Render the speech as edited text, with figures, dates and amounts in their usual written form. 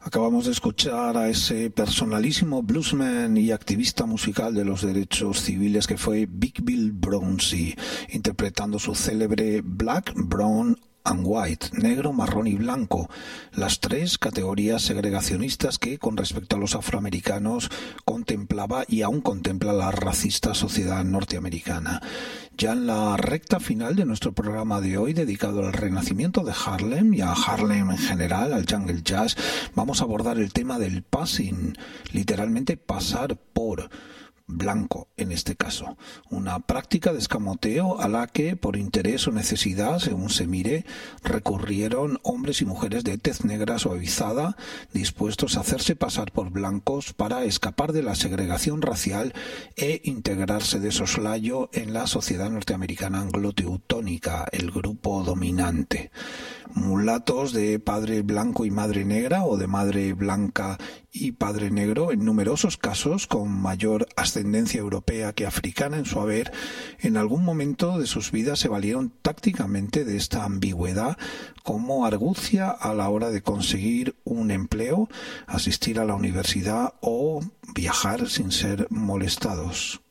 Acabamos de escuchar a ese personalísimo bluesman y activista musical de los derechos civiles que fue Big Bill Brownzie, interpretando su célebre Black, Brown and White, negro, marrón y blanco, las tres categorías segregacionistas que, con respecto a los afroamericanos, contemplaba y aún contempla la racista sociedad norteamericana. Ya en la recta final de nuestro programa de hoy, dedicado al renacimiento de Harlem y a Harlem en general, al jungle jazz, vamos a abordar el tema del passing, literalmente pasar por blanco en este caso, una práctica de escamoteo a la que, por interés o necesidad, según se mire, recurrieron hombres y mujeres de tez negra suavizada, dispuestos a hacerse pasar por blancos para escapar de la segregación racial e integrarse de soslayo en la sociedad norteamericana anglo-teutónica, el grupo dominante. Mulatos de padre blanco y madre negra, o de madre blanca y padre negro, en numerosos casos con mayor ascendencia europea que africana en su haber, en algún momento de sus vidas se valieron tácticamente de esta ambigüedad como argucia a la hora de conseguir un empleo, asistir a la universidad o viajar sin ser molestados.